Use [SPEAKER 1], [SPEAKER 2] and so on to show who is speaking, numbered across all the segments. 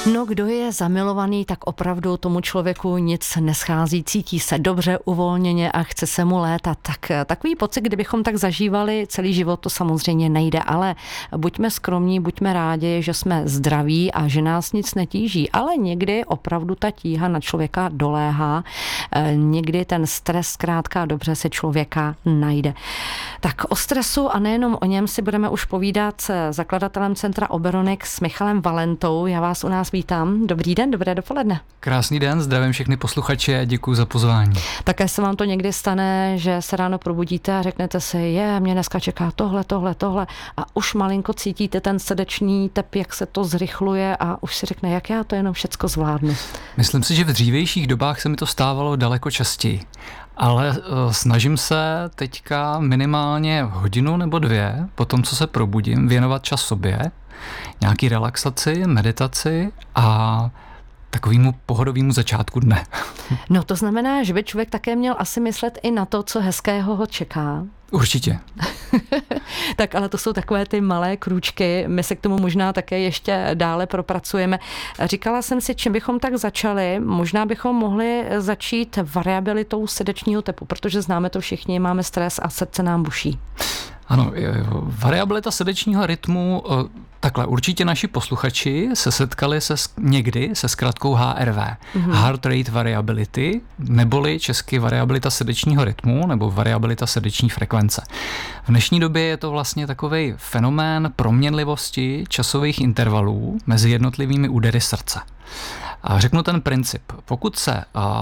[SPEAKER 1] No, kdo je zamilovaný, tak opravdu tomu člověku nic neschází, cítí se dobře, uvolněně a chce se mu létat. Tak takový pocit, kdybychom tak zažívali celý život, to samozřejmě nejde, ale buďme skromní, buďme rádi, že jsme zdraví a že nás nic netíží, ale někdy opravdu ta tíha na člověka doléhá, někdy ten stres zkrátka dobře se člověka najde. Tak o stresu a nejenom o něm si budeme už povídat s zakladatelem Centra Oberonik s Michalem Valentou. Já vás u nás vítám. Dobrý den, dobré dopoledne.
[SPEAKER 2] Krásný den, zdravím všechny posluchače a děkuji za pozvání.
[SPEAKER 1] Také se vám to někdy stane, že se ráno probudíte a řeknete si, mě dneska čeká tohle a už malinko cítíte ten srdeční tep, jak se to zrychluje a už si řekne, jak já to jenom všecko zvládnu.
[SPEAKER 2] Myslím si, že v dřívějších dobách se mi to stávalo daleko častěji. Ale snažím se teďka minimálně hodinu nebo dvě po tom, co se probudím, věnovat čas sobě, nějaký relaxaci, meditaci a takovému pohodovému začátku dne.
[SPEAKER 1] No to znamená, že by člověk také měl asi myslet i na to, co hezkého ho čeká.
[SPEAKER 2] Určitě.
[SPEAKER 1] Tak ale to jsou takové ty malé krůčky, my se k tomu možná také ještě dále propracujeme. Říkala jsem si, čím bychom tak začali, možná bychom mohli začít variabilitou srdečního tepu, protože známe to všichni, máme stres a srdce nám buší.
[SPEAKER 2] Ano, variabilita srdečního rytmu, takhle určitě naši posluchači se setkali někdy se zkratkou HRV, Heart Rate Variability, neboli česky variabilita srdečního rytmu nebo variabilita srdeční frekvence. V dnešní době je to vlastně takovej fenomén proměnlivosti časových intervalů mezi jednotlivými údery srdce. A řeknu ten princip. Pokud se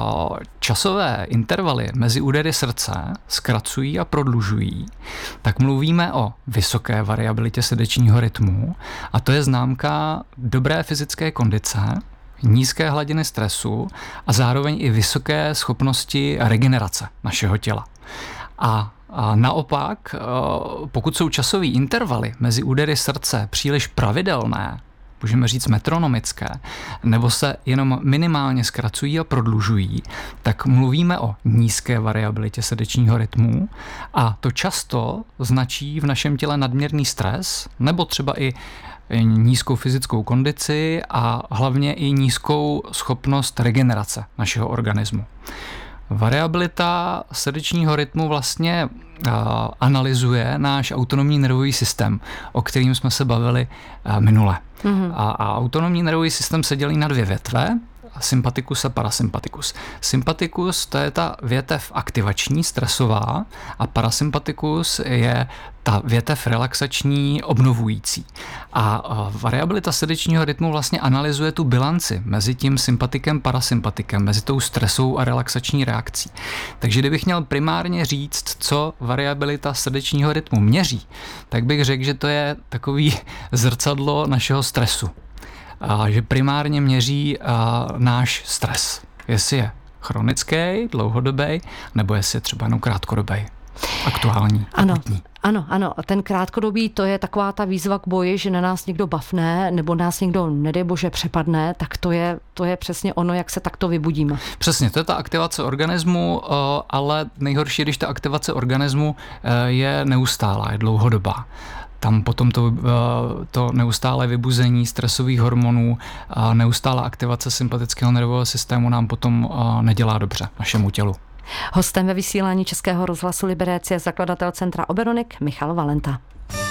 [SPEAKER 2] časové intervaly mezi údery srdce zkracují a prodlužují, tak mluvíme o vysoké variabilitě srdečního rytmu a to je známka dobré fyzické kondice, nízké hladiny stresu a zároveň i vysoké schopnosti regenerace našeho těla. A naopak, pokud jsou časové intervaly mezi údery srdce příliš pravidelné, můžeme říct metronomické, nebo se jenom minimálně zkracují a prodlužují, tak mluvíme o nízké variabilitě srdečního rytmu a to často značí v našem těle nadměrný stres, nebo třeba i nízkou fyzickou kondici a hlavně i nízkou schopnost regenerace našeho organismu. Variabilita srdečního rytmu vlastně analyzuje náš autonomní nervový systém, o kterým jsme se bavili minule. A autonomní nervový systém se dělí na dvě větve, sympatikus a parasympatikus. Sympatikus to je ta větev aktivační, stresová a parasympatikus je ta větev relaxační, obnovující. A variabilita srdečního rytmu vlastně analyzuje tu bilanci mezi tím sympatikem, parasympatikem, mezi tou stresovou a relaxační reakcí. Takže kdybych měl primárně říct, co variabilita srdečního rytmu měří, tak bych řekl, že to je takový zrcadlo našeho stresu. Že primárně měří náš stres. Jestli je chronický, dlouhodobý, nebo jestli je třeba jenom krátkodobý, aktuální.
[SPEAKER 1] Ano. Ten krátkodobý, to je taková ta výzva k boji, že na nás někdo bafne, nebo nás někdo, nedej bože, přepadne, tak to je přesně ono, jak se takto vybudíme. Přesně,
[SPEAKER 2] to je ta aktivace organismu, ale nejhorší, když ta aktivace organismu je neustálá, je dlouhodobá. Tam potom to neustálé vybuzení stresových hormonů a neustálá aktivace sympatického nervového systému nám potom nedělá dobře našemu tělu.
[SPEAKER 1] Hostem ve vysílání Českého rozhlasu Liberec je zakladatel Centra Oberonik Michal Valenta.